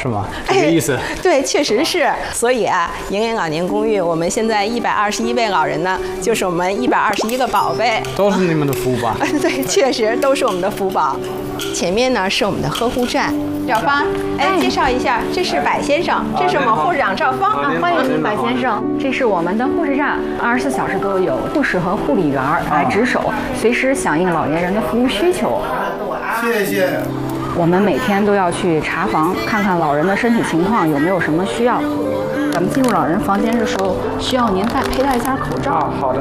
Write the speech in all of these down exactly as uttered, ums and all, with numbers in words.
是吗？这个意思。 哎、对，确实是。所以啊，营营老年公寓，我们现在一百二十一位老人呢，就是我们一百二十一个宝贝， 都是你们的福宝。 对，确实都是我们的福宝。前面呢是我们的呵护站。赵芳，哎，介绍一下，这是柏先生，这是我们护士长赵芳啊，欢迎柏先生。这是我们的护士站，二十四小时都有护士和护理员来值守，随时响应老年人的服务需求。 谢谢。 我们每天都要去查房，看看老人的身体情况有没有什么需要。咱们进入老人房间的时候，需要您再佩戴一下口罩。 啊，好的。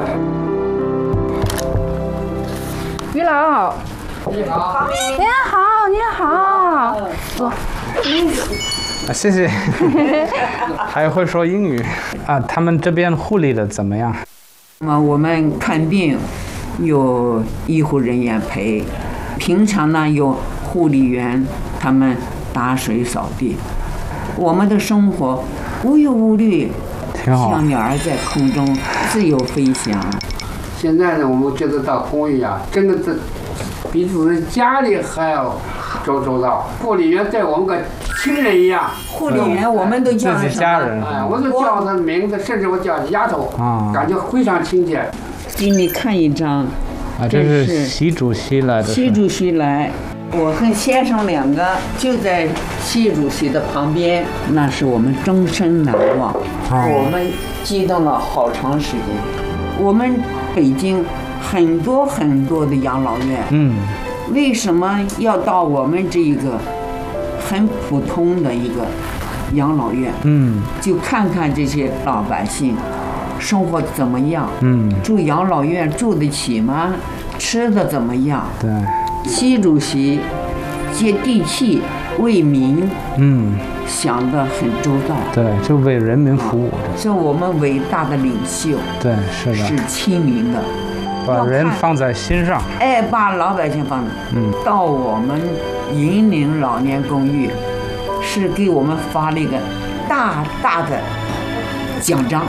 于老。你好，您好，您好，坐。 啊，谢谢。还会说英语啊？他们这边护理的怎么样？ 啊，我们看病有医护人员陪，平常呢有护理员他们打水扫地，我们的生活无忧无虑， 挺好， 像鸟儿在空中自由飞翔。 现在呢，我们觉得到公寓啊，真的是比自己家里还要周周到。护理员对我们个亲人一样。 护理员我们都叫自己家人。 哎，我都叫他名字，甚至我叫丫头，啊，感觉非常亲切。 给你看一张。 啊，这是习主席来的。 习主席来，我和先生两个就在习主席的旁边，那是我们终身难忘。啊，我们激动了好长时间。我们北京很多很多的养老院， 嗯， 为什么要到我们这一个很普通的一个养老院？嗯，就看看这些老百姓生活怎么样？嗯，住养老院住得起吗？吃的怎么样？ 对， 习主席接地气，为民， 嗯， 想得很周到。 对，就为人民服务。 是我们伟大的领袖。 对，是的。 是亲民的。 把人放在心上， 哎，把老百姓放在。嗯，到我们银陵老年公寓，是给我们发了一个大大的奖章。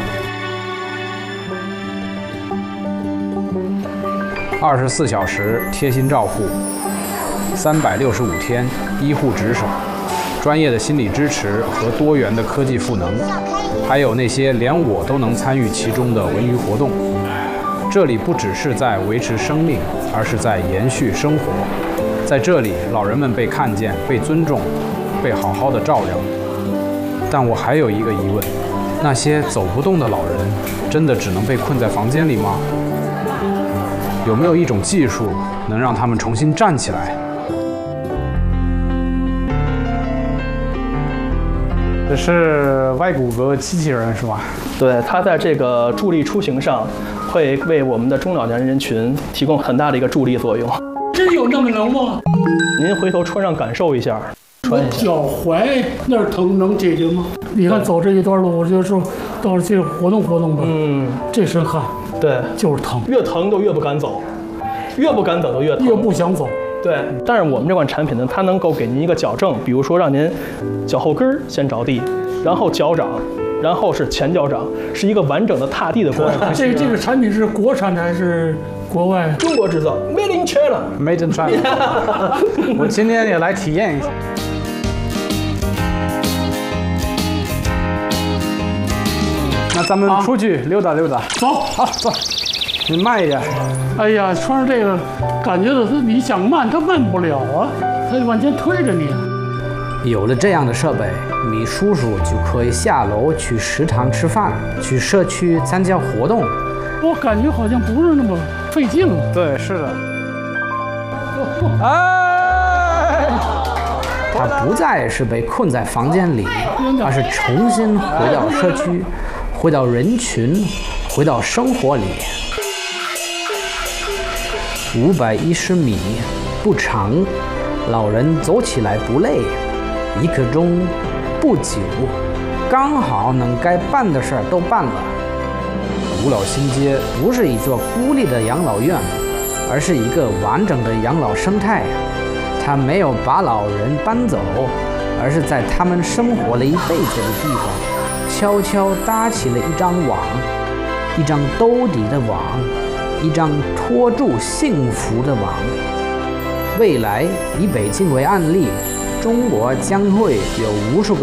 二十四小时贴心照护，三百六十五天医护值守，专业的心理支持和多元的科技赋能，还有那些连我都能参与其中的文娱活动。这里不只是在维持生命，而是在延续生活。在这里，老人们被看见、被尊重、被好好的照料。但我还有一个疑问：那些走不动的老人，真的只能被困在房间里吗？有没有一种技术能让他们重新站起来？这是外骨骼机器人是吧？ 对，它在这个助力出行上会为我们的中老年人群提供很大的一个助力作用。 真有那么能吗？ 您回头穿上感受一下。 我脚踝那儿疼能解决吗？你看走这一段路，我就说到这活动活动吧。嗯，这身汗， 对， 就是疼， 越疼就越不敢走，越不敢走就越疼， 越不想走。 对，但是我们这款产品呢，它能够给您一个矫正，比如说让您脚后跟先着地，然后脚掌，然后是前脚掌，是一个完整的踏地的过程。 这这个产品是国产的还是国外？ 中国制造 ，Made in China。Made in China。我今天也来体验一下。那咱们出去溜达溜达。 走， 好走。你慢一点。 哎呀，穿上这个，感觉到是你想慢，它慢不了啊，它就往前推着你。 有了这样的设备，米叔叔就可以下楼去食堂吃饭，去社区参加活动。 我感觉好像不是那么费劲了。 对，是的。哎， 他不再是被困在房间里，而是重新回到社区，回到人群，回到生活里。五百一十米不长，老人走起来不累，一刻钟不久，刚好能该办的事儿都办了。古老新街不是一座孤立的养老院，而是一个完整的养老生态。它没有把老人搬走，而是在他们生活了一辈子的地方，悄悄搭起了一张网，一张兜底的网，一张托住幸福的网。未来以北京为案例，中国将会有无数个